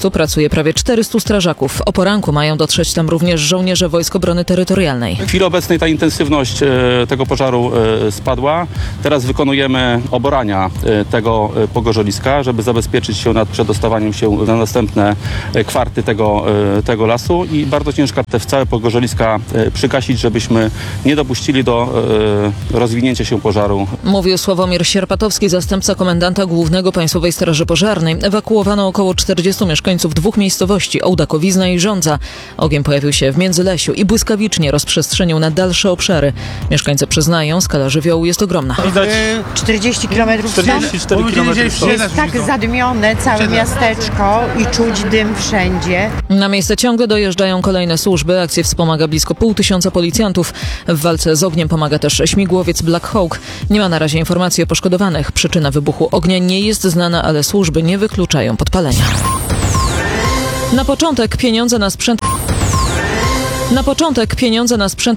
miejscu pracuje prawie 400 strażaków. O poranku mają dotrzeć tam również żołnierze Wojsk Obrony Terytorialnej. W chwili obecnej ta intensywność tego pożaru spadła. Teraz wykonujemy oborania tego pogorzeliska, żeby zabezpieczyć się nad przedostawaniem się na następne kwarty tego lasu i bardzo ciężko te całe pogorzeliska przygasić, żebyśmy nie dopuścili do rozwinięcia się pożaru. Mówił Sławomir Sierpatowski, zastępca komendanta głównego Państwowej Straży Pożarnej. Ewakuowano około 40 mieszkańców dwóch miejscowości, Ołdakowizna i Żądza. Ogień pojawił się w Międzylesiu i błyskawicznie rozprzestrzenił na dalsze obszary. Mieszkańcy przyznają, skala żywiołu jest ogromna. Widać 40 km stąd 44 km. jest tak zadymione całe miasteczko i czuć dym wszędzie. Na miejsce ciągle dojeżdżają kolejne służby. Akcję wspomaga blisko 500 policjantów. W walce z ogniem pomaga też śmigłowiec Black Hawk. Nie ma na razie informacji o poszkodowanych. Przyczyna wybuchu ognia nie jest znana, ale służby nie wykluczają podpalenia. Na początek pieniądze na sprzęt